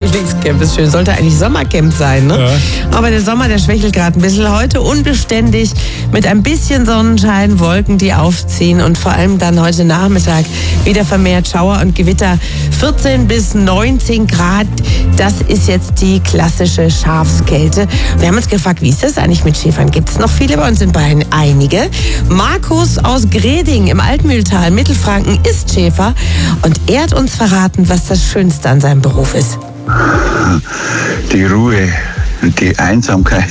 Frühlingscamp ist schön. Sollte eigentlich Sommercamp sein, ne? Ja. Aber der Sommer, der schwächelt gerade ein bisschen. Heute unbeständig mit ein bisschen Sonnenschein, Wolken, die aufziehen und vor allem dann heute Nachmittag wieder vermehrt Schauer und Gewitter. 14 bis 19 Grad, das ist jetzt die klassische Schafskälte. Wir haben uns gefragt, wie ist das eigentlich mit Schäfern? Gibt es noch viele? Bei uns sind Bayern einige. Markus aus Greding im Altmühltal, Mittelfranken, ist Schäfer und er hat uns verraten, was das Schönste an seinem Beruf ist. Die Ruhe und die Einsamkeit.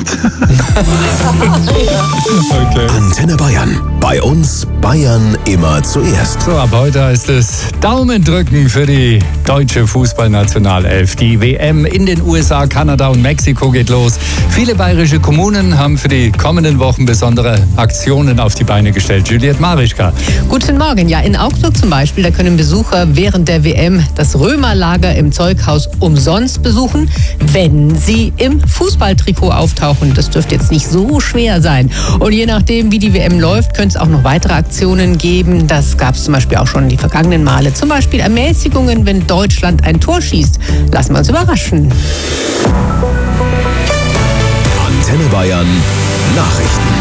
Okay. Antenne Bayern. Bei uns Bayern immer zuerst. So, ab heute heißt es Daumen drücken für die deutsche Fußballnationalelf. Die WM in den USA, Kanada und Mexiko geht los. Viele bayerische Kommunen haben für die kommenden Wochen besondere Aktionen auf die Beine gestellt. Juliette Marischka. Guten Morgen. Ja, in Augsburg zum Beispiel, da können Besucher während der WM das Römerlager im Zeughaus umsonst besuchen, wenn sie im Fußballtrikot auftauchen. Das dürfte jetzt nicht so schwer sein. Und je nachdem, wie die WM läuft, könnte es auch noch weitere Aktionen geben. Das gab es zum Beispiel auch schon die vergangenen Male. Zum Beispiel Ermäßigungen, wenn Deutschland ein Tor schießt. Lassen wir uns überraschen. Antenne Bayern Nachrichten.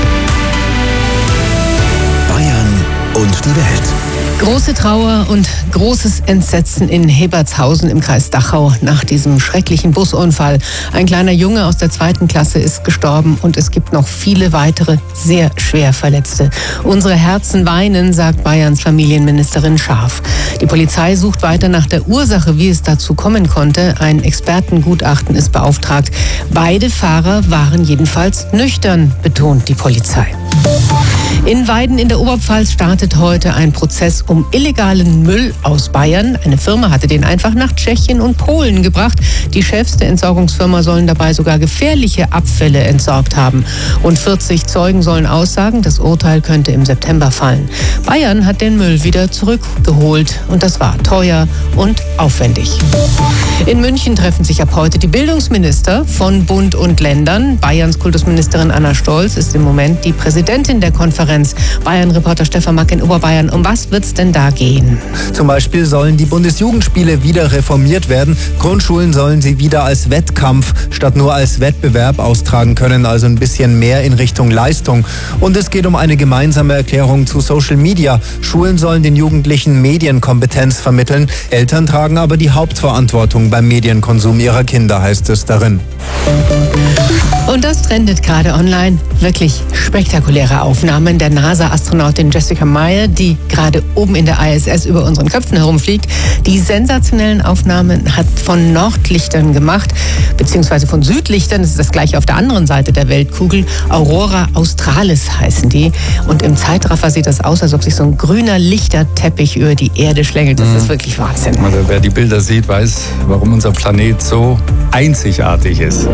Bayern und die Welt. Große Trauer und großes Entsetzen in Hebertshausen im Kreis Dachau nach diesem schrecklichen Busunfall. Ein kleiner Junge aus der 2. Klasse ist gestorben und es gibt noch viele weitere sehr schwer Verletzte. Unsere Herzen weinen, sagt Bayerns Familienministerin Scharf. Die Polizei sucht weiter nach der Ursache, wie es dazu kommen konnte. Ein Expertengutachten ist beauftragt. Beide Fahrer waren jedenfalls nüchtern, betont die Polizei. In Weiden in der Oberpfalz startet heute ein Prozess um illegalen Müll aus Bayern. Eine Firma hatte den einfach nach Tschechien und Polen gebracht. Die Chefs der Entsorgungsfirma sollen dabei sogar gefährliche Abfälle entsorgt haben. Rund 40 Zeugen sollen aussagen. Das Urteil könnte im September fallen. Bayern hat den Müll wieder zurückgeholt und das war teuer und aufwendig. In München treffen sich ab heute die Bildungsminister von Bund und Ländern. Bayerns Kultusministerin Anna Stolz ist im Moment die Präsidentin der Konferenz. Bayern-Reporter Stefan Mack in Oberbayern. Um was wird es denn da gehen? Zum Beispiel sollen die Bundesjugendspiele wieder reformiert werden. Grundschulen sollen sie wieder als Wettkampf statt nur als Wettbewerb austragen können, also ein bisschen mehr in Richtung Leistung. Und es geht um eine gemeinsame Erklärung zu Social Media. Schulen sollen den Jugendlichen Medienkompetenz vermitteln. Eltern tragen aber die Hauptverantwortung beim Medienkonsum ihrer Kinder, heißt es darin. Und das trendet gerade online. Wirklich spektakuläre Aufnahmen der NASA-Astronautin Jessica Meyer, die gerade oben in der ISS über unseren Köpfen herumfliegt. Die sensationellen Aufnahmen hat von Nordlichtern gemacht, beziehungsweise von Südlichtern. Das ist das gleiche auf der anderen Seite der Weltkugel. Aurora Australis heißen die. Und im Zeitraffer sieht das aus, als ob sich so ein grüner Lichterteppich über die Erde schlängelt. Das ist wirklich Wahnsinn. Also wer die Bilder sieht, weiß, warum unser Planet so einzigartig ist.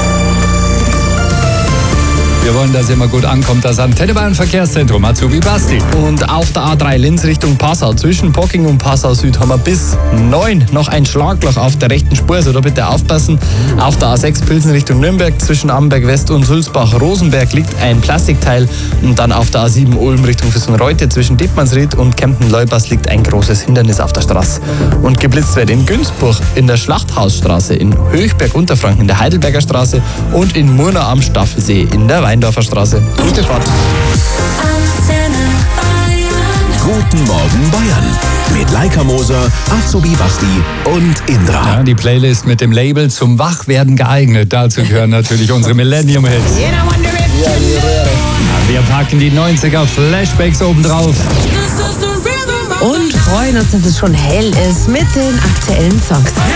Wir wollen, dass immer gut ankommt. Das Antenne Bayern Verkehrszentrum, Azubi Basti. Und auf der A3 Linz Richtung Passau, zwischen Pocking und Passau Süd, haben wir bis 9 noch ein Schlagloch auf der rechten Spur. Also da bitte aufpassen. Auf der A6 Pilsen Richtung Nürnberg, zwischen Amberg West und Sulzbach-Rosenberg liegt ein Plastikteil. Und dann auf der A7 Ulm Richtung Füssen-Reute, zwischen Dittmannsried und Kempten-Leubers liegt ein großes Hindernis auf der Straße. Und geblitzt wird in Günzburg, in der Schlachthausstraße, in Höchberg-Unterfranken, in der Heidelberger Straße und in Murnau am Staffelsee, in der Weindorfer Straße. Gute Fahrt. Guten Morgen Bayern. Mit Laika Moser, Azubi Basti und Indra. Ja, die Playlist mit dem Label zum Wachwerden geeignet. Dazu gehören natürlich unsere Millennium-Hits. Wir packen die 90er Flashbacks obendrauf. Und freuen uns, dass es schon hell ist mit den aktuellen Songs.